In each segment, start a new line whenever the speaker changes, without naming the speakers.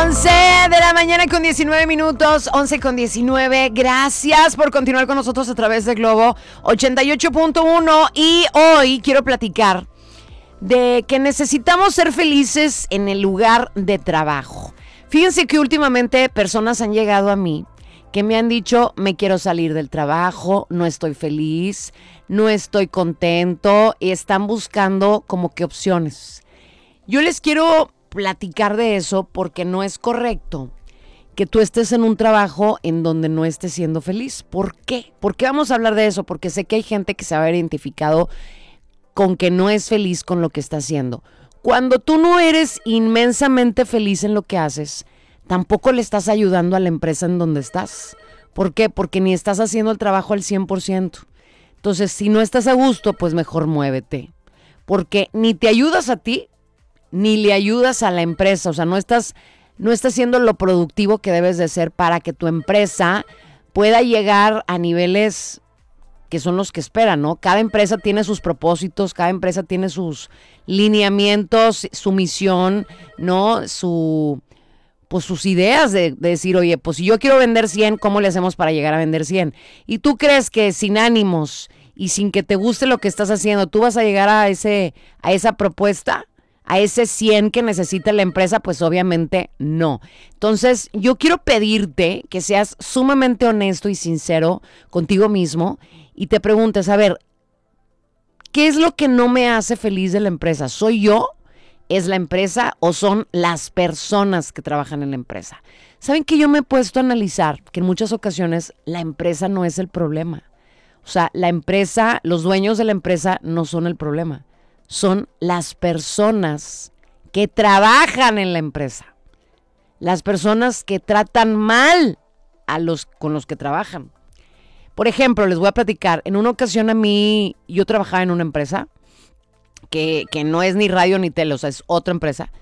11 de la mañana con 19 minutos, 11 con 19. Gracias por continuar con nosotros a través de Globo 88.1. Y hoy quiero platicar de que necesitamos ser felices en el lugar de trabajo. Fíjense que últimamente personas han llegado a mí que me han dicho, me quiero salir del trabajo, no estoy feliz, no estoy contento, y están buscando como que opciones. Yo les quiero platicar de eso porque no es correcto que tú estés en un trabajo en donde no estés siendo feliz. ¿Por qué? ¿Por qué vamos a hablar de eso? Porque sé que hay gente que se va a ver identificado con que no es feliz con lo que está haciendo. Cuando tú no eres inmensamente feliz en lo que haces, tampoco le estás ayudando a la empresa en donde estás. ¿Por qué? Porque ni estás haciendo el trabajo al 100%. Entonces, si no estás a gusto, pues mejor muévete. Porque ni te ayudas a ti, ni le ayudas a la empresa. O sea, no estás siendo lo productivo que debes de ser para que tu empresa pueda llegar a niveles que son los que esperan, ¿no? Cada empresa tiene sus propósitos, cada empresa tiene sus lineamientos, su misión, ¿no? Pues sus ideas de decir, oye, pues si yo quiero vender 100, ¿cómo le hacemos para llegar a vender 100? Y tú crees que sin ánimos y sin que te guste lo que estás haciendo, tú vas a llegar a esa propuesta, a ese 100 que necesita la empresa, pues obviamente no. Entonces, yo quiero pedirte que seas sumamente honesto y sincero contigo mismo y te preguntes, a ver, ¿qué es lo que no me hace feliz de la empresa? ¿Soy yo? ¿Es la empresa o son las personas que trabajan en la empresa? ¿Saben que yo me he puesto a analizar que en muchas ocasiones la empresa no es el problema? O sea, la empresa, los dueños de la empresa no son el problema. Son las personas que trabajan en la empresa. Las personas que tratan mal con los que trabajan. Por ejemplo, les voy a platicar. En una ocasión yo trabajaba en una empresa que no es ni radio ni tele, o sea, es otra empresa.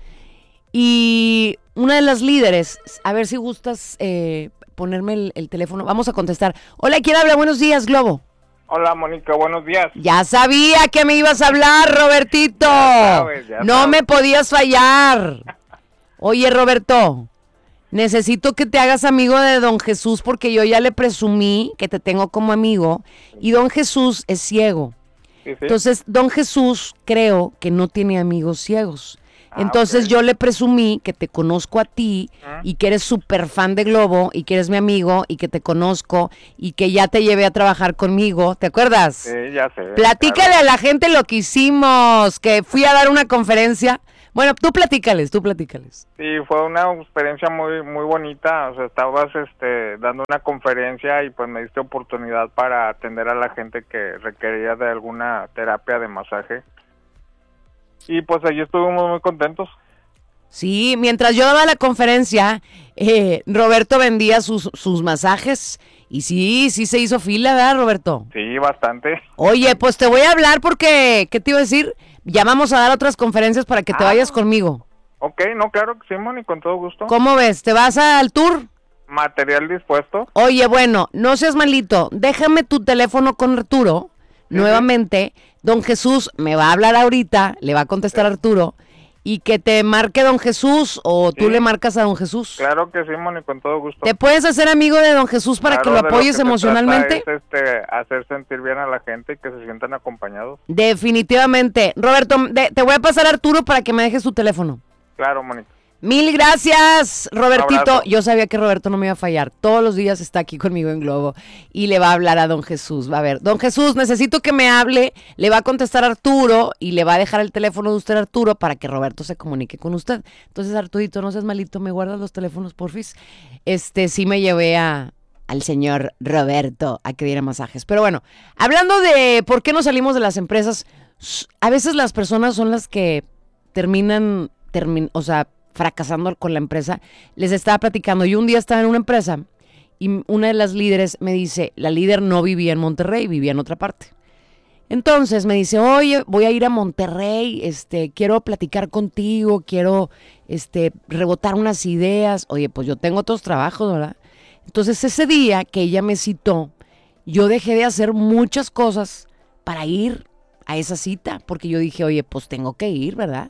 Y una de las líderes, a ver si gustas ponerme el teléfono. Vamos a contestar. Hola, ¿quién habla? Buenos días, Globo.
Hola, Mónica, buenos días.
Ya sabía que me ibas a hablar, Robertito.
Ya sabes.
Me podías fallar. Oye, Roberto, necesito que te hagas amigo de Don Jesús porque yo ya le presumí que te tengo como amigo y Don Jesús es ciego.
Sí.
Entonces, Don Jesús creo que no tiene amigos ciegos. Entonces
okay.
Yo le presumí que te conozco a ti y que eres súper fan de Globo y que eres mi amigo y que te conozco y que ya te llevé a trabajar conmigo. ¿Te acuerdas?
Sí, ya sé.
Platícale a la gente lo que hicimos, que fui a dar una conferencia. Bueno, tú platícales.
Sí, fue una experiencia muy muy bonita. O sea, estabas dando una conferencia y pues me diste oportunidad para atender a la gente que requería de alguna terapia de masaje. Y pues allí estuvimos muy contentos.
Sí, mientras yo daba la conferencia, Roberto vendía sus masajes y sí se hizo fila, ¿verdad, Roberto?
Sí, bastante.
Oye, pues te voy a hablar porque, ¿qué te iba a decir? Ya vamos a dar otras conferencias para que te vayas conmigo.
Ok, no, claro que sí, Moni, con todo gusto.
¿Cómo ves? ¿Te vas al tour?
Material dispuesto.
Oye, bueno, no seas malito, déjame tu teléfono con Arturo. Nuevamente, Don Jesús me va a hablar ahorita, le va a contestar Arturo, y que te marque Don Jesús o tú le marcas a Don Jesús.
Claro que sí, Moni, con todo gusto.
¿Te puedes hacer amigo de Don Jesús para que lo apoyes emocionalmente?
Es hacer sentir bien a la gente y que se sientan acompañados.
Definitivamente. Roberto, te voy a pasar a Arturo para que me dejes tu teléfono.
Claro, Moni.
Mil gracias, Robertito. Yo sabía que Roberto no me iba a fallar. Todos los días está aquí conmigo en Globo y le va a hablar a Don Jesús. Va a ver, Don Jesús, necesito que me hable. Le va a contestar Arturo y le va a dejar el teléfono de usted, Arturo, para que Roberto se comunique con usted. Entonces, Arturito, no seas malito, ¿me guardas los teléfonos, porfis? Sí me llevé al señor Roberto a que diera masajes. Pero bueno, hablando de por qué no salimos de las empresas, a veces las personas son las que terminan, fracasando con la empresa. Les estaba platicando, yo un día estaba en una empresa y una de las líderes me dice, la líder no vivía en Monterrey, vivía en otra parte. Entonces me dice, oye, voy a ir a Monterrey, quiero platicar contigo, quiero rebotar unas ideas. Oye, pues yo tengo otros trabajos, ¿verdad? Entonces ese día que ella me citó, yo dejé de hacer muchas cosas para ir a esa cita, porque yo dije, oye, pues tengo que ir, ¿verdad?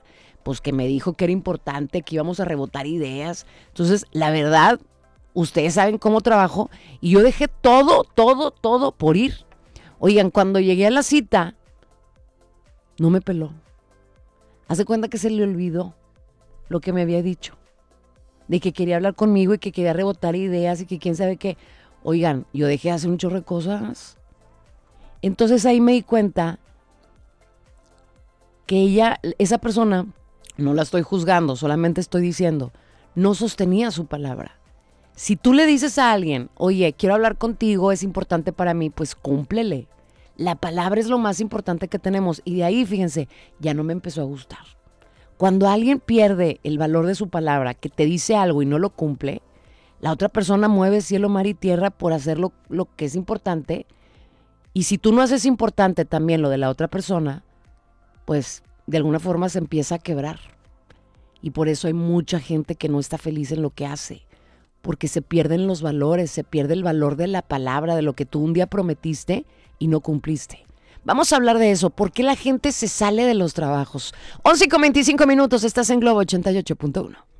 pues que me dijo que era importante, que íbamos a rebotar ideas. Entonces, la verdad, ustedes saben cómo trabajo y yo dejé todo por ir. Oigan, cuando llegué a la cita, no me peló. Hace cuenta que se le olvidó lo que me había dicho. De que quería hablar conmigo y que quería rebotar ideas y que quién sabe qué. Oigan, yo dejé de hacer un chorro de cosas. Entonces ahí me di cuenta que esa persona, no la estoy juzgando, solamente estoy diciendo, no sostenía su palabra. Si tú le dices a alguien, oye, quiero hablar contigo, es importante para mí, pues cúmplele. La palabra es lo más importante que tenemos. Y de ahí, fíjense, ya no me empezó a gustar. Cuando alguien pierde el valor de su palabra, que te dice algo y no lo cumple, la otra persona mueve cielo, mar y tierra por hacer lo que es importante. Y si tú no haces importante también lo de la otra persona, pues de alguna forma se empieza a quebrar. Y por eso hay mucha gente que no está feliz en lo que hace. Porque se pierden los valores, se pierde el valor de la palabra, de lo que tú un día prometiste y no cumpliste. Vamos a hablar de eso. ¿Por qué la gente se sale de los trabajos? 11:25 minutos, estás en Globo 88.1.